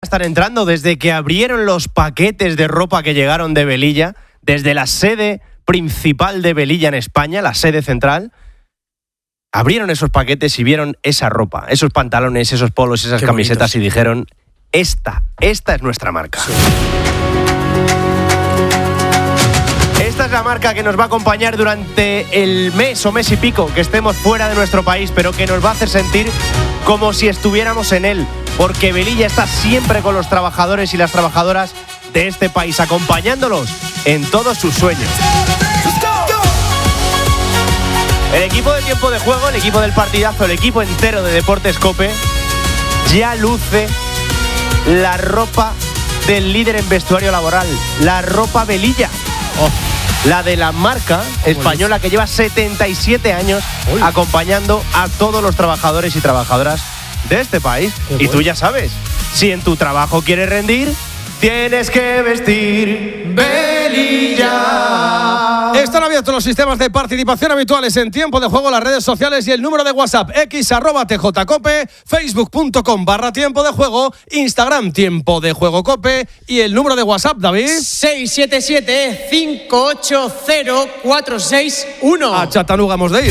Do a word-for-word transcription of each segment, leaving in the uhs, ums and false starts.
Están entrando desde que abrieron los paquetes de ropa que llegaron de Velilla, desde la sede principal de Velilla en España, la sede central. Abrieron esos paquetes y vieron esa ropa, esos pantalones, esos polos, esas Qué camisetas bonitos. Y dijeron, esta, esta es nuestra marca. Sí. Esta es la marca que nos va a acompañar durante el mes o mes y pico que estemos fuera de nuestro país, pero que nos va a hacer sentir como si estuviéramos en él, porque Velilla está siempre con los trabajadores y las trabajadoras de este país, acompañándolos en todos sus sueños. El equipo de Tiempo de Juego, el equipo del partidazo, el equipo entero de Deportes COPE ya luce la ropa del líder en vestuario laboral, la ropa Velilla. Oh. La de la marca española que lleva setenta y siete años Uy. acompañando a todos los trabajadores y trabajadoras de este país. Qué y bueno. Tú ya sabes, si en tu trabajo quieres rendir, tienes que vestir Velilla. Están abiertos los sistemas de participación habituales en Tiempo de Juego, las redes sociales y el número de WhatsApp x arroba tjcope, facebook.com barra Tiempo de Juego, Instagram Tiempo de Juego Cope y el número de WhatsApp, David. seis siete siete, cinco ocho cero, cuatro seis uno. A Chattanooga hemos de ir.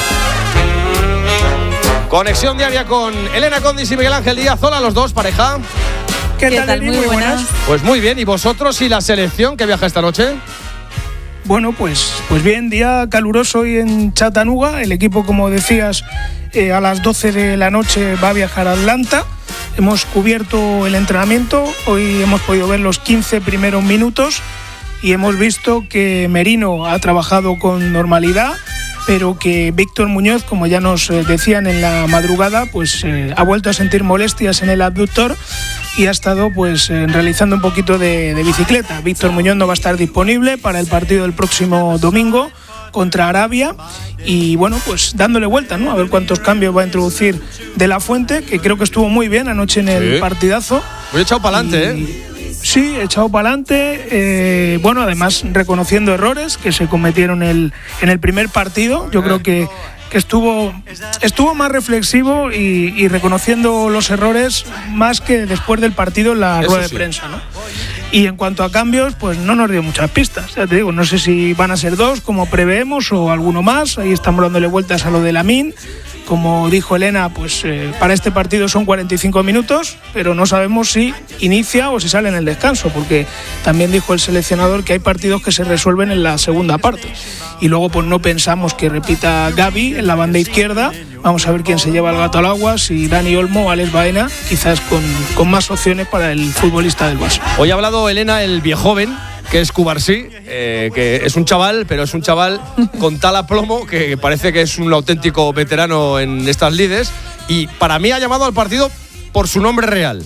Conexión diaria con Elena Condis y Miguel Ángel Díaz. Hola los dos, pareja. ¿Qué, ¿Qué tal, tal? Muy, muy buenas. buenas. Pues muy bien. ¿Y vosotros y la selección que viaja esta noche? Bueno, pues, pues bien, día caluroso hoy en Chattanooga. El equipo, como decías, eh, a las doce de la noche va a viajar a Atlanta. Hemos cubierto el entrenamiento. Hoy hemos podido ver los quince primeros minutos y hemos visto que Merino ha trabajado con normalidad, pero que Víctor Muñoz, como ya nos decían en la madrugada, pues eh, ha vuelto a sentir molestias en el abductor y ha estado pues eh, realizando un poquito de, de bicicleta. Víctor Muñoz no va a estar disponible para el partido del próximo domingo contra Arabia y bueno, pues dándole vuelta, ¿no? A ver cuántos cambios va a introducir De La Fuente, que creo que estuvo muy bien anoche en el sí. partidazo. Muy echado para adelante, ¿eh? Sí, echado para adelante, eh, bueno, además reconociendo errores que se cometieron el, en el primer partido. Yo creo que, que estuvo, estuvo más reflexivo y, y reconociendo los errores más que después del partido en la Eso rueda sí. de prensa, ¿no? Y en cuanto a cambios, pues no nos dio muchas pistas. Ya te digo, no sé si van a ser dos, como preveemos, o alguno más. Ahí estamos dándole vueltas a lo de Lamine. Como dijo Elena, pues eh, para este partido son cuarenta y cinco minutos, pero no sabemos si inicia o si sale en el descanso, porque también dijo el seleccionador que hay partidos que se resuelven en la segunda parte. Y luego pues no pensamos que repita Gavi en la banda izquierda. Vamos a ver quién se lleva el gato al agua, si Dani Olmo o Alex Baena, quizás con, con más opciones para el futbolista del Barça. Hoy ha hablado Elena, el viejoven, que es Cubarsí, eh, que es un chaval, pero es un chaval con tal aplomo que parece que es un auténtico veterano en estas lides. Y para mí ha llamado al partido por su nombre real.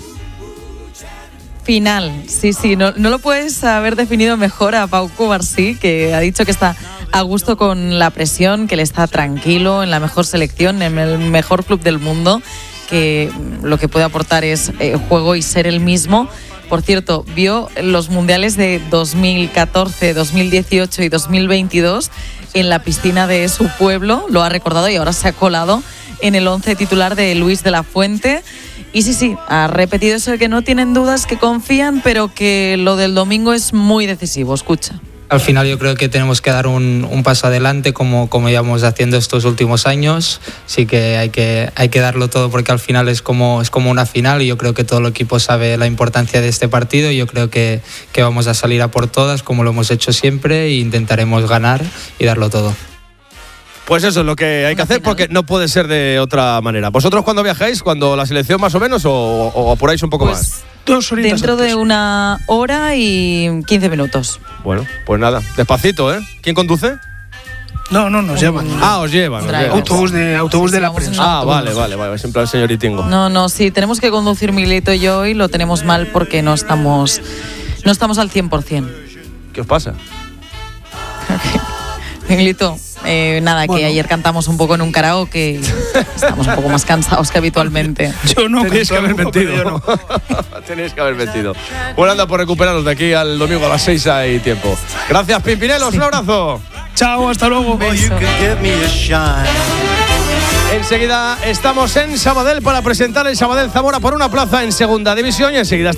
Final, sí, sí, no, no lo puedes haber definido mejor a Pau Cubarsí, que ha dicho que está a gusto con la presión, que él está tranquilo en la mejor selección, en el mejor club del mundo, que lo que puede aportar es eh, juego y ser el mismo. Por cierto, vio los mundiales de dos mil catorce, dos mil dieciocho y dos mil veintidós en la piscina de su pueblo, lo ha recordado y ahora se ha colado en el once titular de Luis de la Fuente. Y sí, sí, ha repetido eso de que no tienen dudas, que confían, pero que lo del domingo es muy decisivo. Escucha. Al final yo creo que tenemos que dar un, un paso adelante como, como llevamos haciendo estos últimos años. Sí que hay que hay que darlo todo porque al final es como, es como una final y yo creo que todo el equipo sabe la importancia de este partido y yo creo que, que vamos a salir a por todas como lo hemos hecho siempre e intentaremos ganar y darlo todo. Pues eso es lo que hay que hacer porque no puede ser de otra manera. ¿Vosotros cuándo viajáis? ¿Cuándo la selección más o menos o, o apuráis un poco pues, más? Dos horitas Dentro antes. de una hora y quince minutos. Bueno, pues nada, despacito, ¿eh? ¿Quién conduce? No, no, nos llevan. Ah, os llevan. Os llevan. Autobús de, autobús sí, de la sí, prensa. Ah, vale, vale, vale. Siempre el señoritingo. No, no, sí, tenemos que conducir Miguelito y yo y lo tenemos mal porque no estamos, no estamos al cien por ciento. ¿Qué os pasa? Miguelito, eh, nada, bueno. que ayer cantamos un poco en un karaoke y estamos un poco más cansados que habitualmente. Yo no. Tenéis que haber mentido. No. Tenéis que haber mentido. Bueno, anda por recuperaros de aquí al domingo a las seis hay tiempo. Gracias, Pimpinelos, sí. Un abrazo. Chao, hasta luego. Enseguida estamos en Sabadell para presentar el Sabadell Zamora por una plaza en segunda división y enseguida